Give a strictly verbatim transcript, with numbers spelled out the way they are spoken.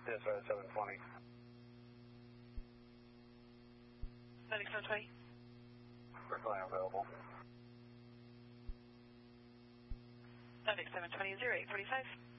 Yes, ninety-seven twenty. ninety-seven twenty. We're flying available. ninety-seven twenty, zero eight forty-five.